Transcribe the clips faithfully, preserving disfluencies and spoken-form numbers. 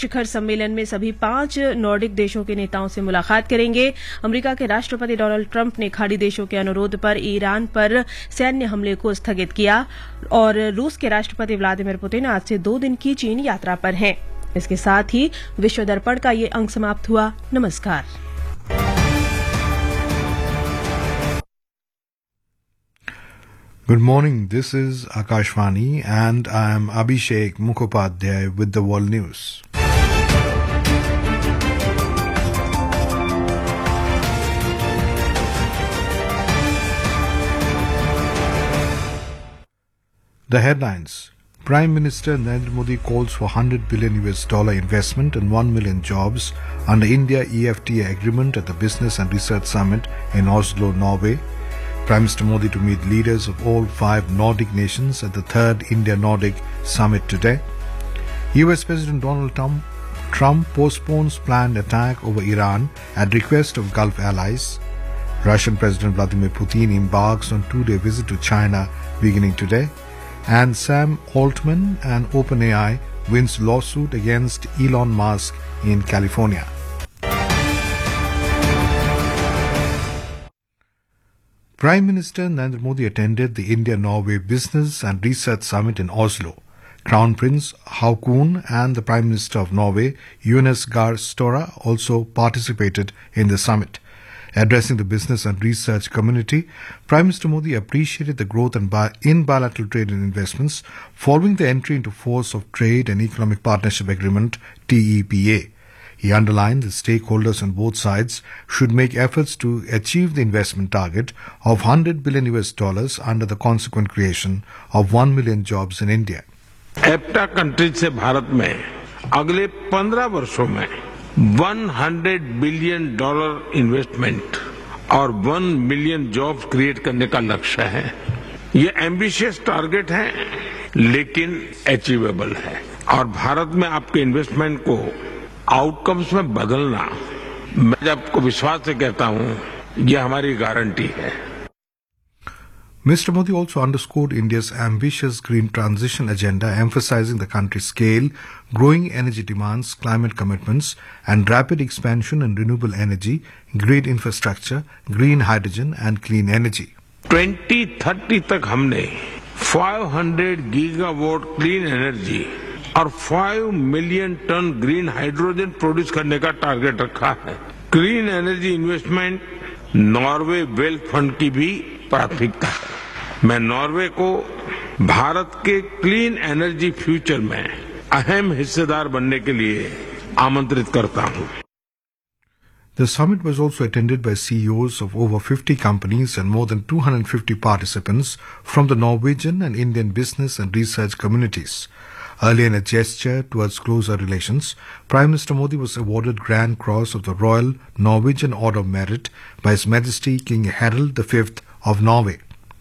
शिखर सम्मेलन में सभी पांच नॉर्डिक देशों के नेताओं से मुलाकात करेंगे। अमेरिका के राष्ट्रपति डोनाल्ड ट्रंप ने खाड़ी देशों के अनुरोध पर ईरान पर सैन्य हमले को स्थगित किया और रूस के राष्ट्रपति व्लादिमीर पुतिन आज से दो दिन की चीन यात्रा पर हैं। इसके साथ ही विश्व दर्पण का ये अंक समाप्त हुआ। नमस्कार। Good morning, this is Akashvani and I am Abhishek Mukhopadhyay with the World News. The headlines. Prime Minister Narendra Modi calls for one hundred billion U S dollar investment and one million jobs under India E F T A agreement at the Business and Research Summit in Oslo, Norway. Prime Minister Modi to meet leaders of all five Nordic nations at the third India-Nordic Summit today. U S President Donald Trump, Trump postpones planned attack over Iran at request of Gulf allies. Russian President Vladimir Putin embarks on two-day visit to China beginning today. And Sam Altman and OpenAI wins lawsuit against Elon Musk in California. Prime Minister Narendra Modi attended the India-Norway Business and Research Summit in Oslo. Crown Prince Haakon and the Prime Minister of Norway, Jonas Gahr Støre, also participated in the summit. Addressing the business and research community, Prime Minister Modi appreciated the growth in, bi- in bilateral trade and investments following the entry into force of Trade and Economic Partnership Agreement T E P A. He underlined that stakeholders on both sides should make efforts to achieve the investment target of one hundred billion U S dollars under the consequent creation of one million jobs in India. एप्टा countries से भारत में अगले पंद्रह वर्षों में सौ billion dollar investment और एक million jobs create करने का लक्ष्य है। ये एम्बिशियस टारगेट है लेकिन अचीवेबल है और भारत में आपके इन्वेस्टमेंट को आउटकम्स में बदलना, मैं आपको विश्वास से कहता हूं, ये हमारी गारंटी है। Mister Modi also underscored India's ambitious green transition agenda, emphasizing the country's scale, growing energy demands, climate commitments, and rapid expansion in renewable energy, grid infrastructure, green hydrogen, and clean energy. twenty thirty तक हमने पाँच सौ gigawatt clean energy और पाँच million ton green hydrogen produce करने का target रखा है। Green energy investment Norway wealth fund की भी प्राथमिकता है। मैं नॉर्वे को भारत के क्लीन एनर्जी फ्यूचर में अहम हिस्सेदार बनने के लिए आमंत्रित करता हूं। The summit was also attended by C E Os of over fifty companies and more than two hundred fifty participants from the Norwegian and Indian business and research communities. Earlier in a gesture towards closer relations, Prime Minister Modi was awarded Grand Cross of the Royal Norwegian Order of Merit by His Majesty King Harald the Fifth of Norway.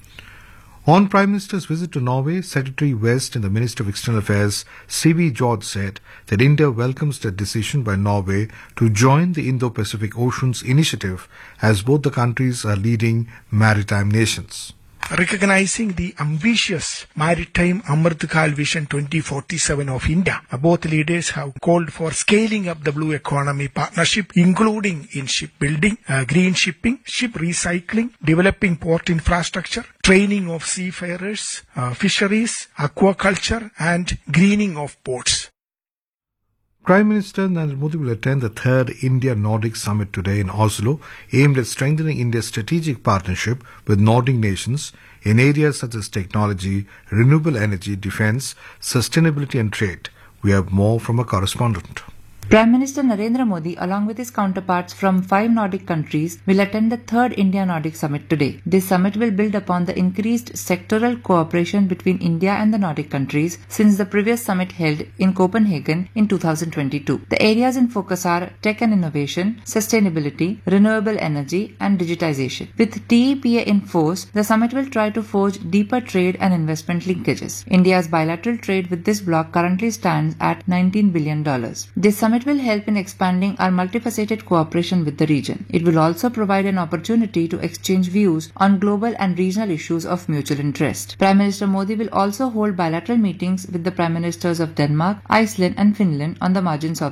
On Prime Minister's visit to Norway, Secretary West and the Minister of External Affairs, C B George, said that India welcomes the decision by Norway to join the Indo-Pacific Oceans Initiative as both the countries are leading maritime nations. Recognizing the ambitious maritime Amritkal Vision twenty forty-seven of India, both leaders have called for scaling up the blue economy partnership, including in shipbuilding, uh, green shipping, ship recycling, developing port infrastructure, training of seafarers, uh, fisheries, aquaculture, and greening of ports. Prime Minister Narendra Modi will attend the third India-Nordic Summit today in Oslo, aimed at strengthening India's strategic partnership with Nordic nations in areas such as technology, renewable energy, defence, sustainability and trade. We have more from a correspondent. Prime Minister Narendra Modi, along with his counterparts from five Nordic countries, will attend the third India-Nordic Summit today. This summit will build upon the increased sectoral cooperation between India and the Nordic countries since the previous summit held in Copenhagen in two thousand twenty-two. The areas in focus are tech and innovation, sustainability, renewable energy, and digitization. With T E P A in force, the summit will try to forge deeper trade and investment linkages. India's bilateral trade with this bloc currently stands at nineteen billion dollars. This summit will help in expanding our multifaceted cooperation with the region. It will also provide an opportunity to exchange views on global and regional issues of mutual interest. Prime Minister Modi will also hold bilateral meetings with the Prime Ministers of Denmark, Iceland and Finland on the margins of